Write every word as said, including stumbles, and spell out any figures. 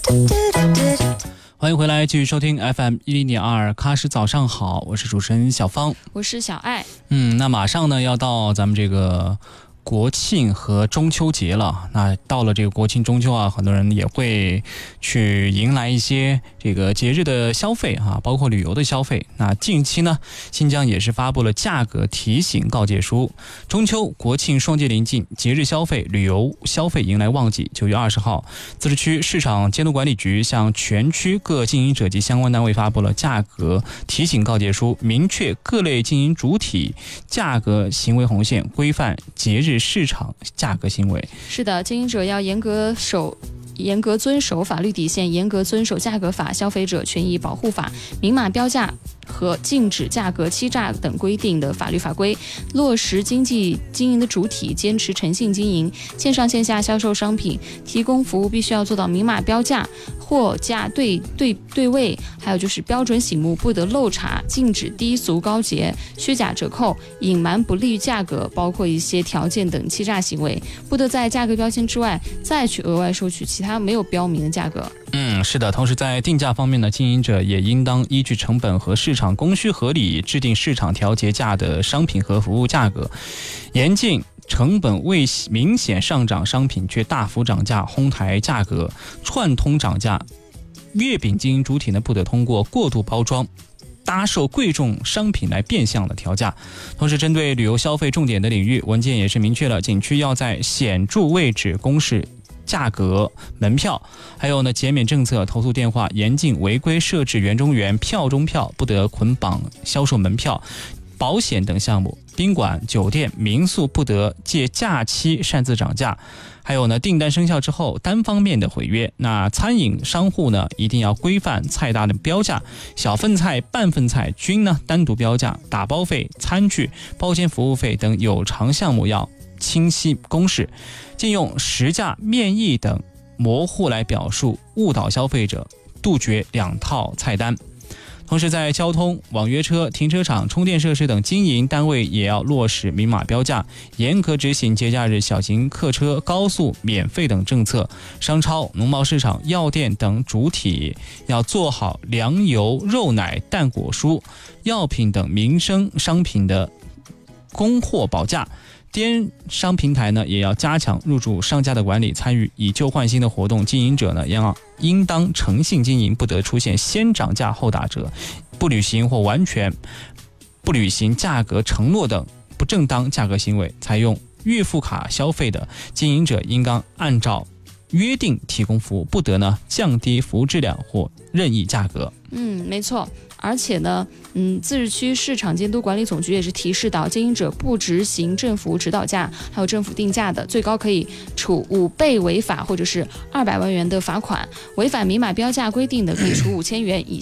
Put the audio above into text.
欢迎回来，继续收听 F M 一零点二喀什早上好，我是主持人小芳， 我是小爱。 嗯，那马上呢要到咱们这个国庆和中秋节了，那到了这个国庆中秋啊，很多人也会去迎来一些这个节日的消费啊，包括旅游的消费。那近期呢，新疆也是发布了价格提醒告诫书，中秋国庆双节临近，节日消费旅游消费迎来旺季。九月二十号，自治区市场监督管理局向全区各经营者及相关单位发布了价格提醒告诫书，明确各类经营主体价格行为红线，规范节日市场价格行为。 是的，经营者要严格守严格遵守法律底线，严格遵守价格法、消费者权益保护法、明码标价和禁止价格欺诈等规定的法律法规，落实经济经营的主体坚持诚信经营，线上线下销售商品、提供服务必须要做到明码标价、货价对对对位，还有就是标准醒目，不得漏查，禁止低俗高洁、虚假折扣、隐瞒不利价格，包括一些条件等欺诈行为，不得在价格标签之外再去额外收取其他没有标明的价格。 嗯，是的。同时在定价方面呢，经营者也应当依据成本和市场供需合理，制定市场调节价的商品和服务价格，严禁成本未明显上涨商品却大幅涨价，哄抬价格，串通涨价。月饼经营主体呢，不得通过过度包装、搭售贵重商品来变相的调价。同时，针对旅游消费重点的领域，文件也是明确了景区要在显著位置公示价格、门票，还有呢减免政策、投诉电话，严禁违规设置园中园、票中票，不得捆绑销售门票、保险等项目。宾馆、酒店、民宿不得借假期擅自涨价。还有呢，订单生效之后单方面的毁约。那餐饮商户呢，一定要规范菜单的标价，小份菜、半份菜均呢单独标价，打包费、餐具、包间服务费等有偿项目要清晰公示，禁用实价、面议等模糊来表述，误导消费者，杜绝两套菜单。同时，在交通、网约车、停车场、充电设施等经营单位也要落实明码标价，严格执行节假日小型客车、高速免费等政策。商超、农贸市场、药店等主体要做好粮油、肉奶、蛋果蔬、药品等民生商品的供货保价。电商平台呢，也要加强入驻商家的管理，参与以旧换新的活动。经营者呢，也要应当诚信经营，不得出现先涨价后打折、不履行或完全不履行价格承诺等不正当价格行为。采用预付卡消费的经营者，应当按照约定提供服务，不得呢降低服务质量或任意价格。 嗯，没错。而且呢，嗯，自治区市场监督管理总局也是提示到，经营者不执行政府指导价还有政府定价的，最高可以处五倍违法或者是二百万元的罚款；违反明码标价规定的，可以处五千元以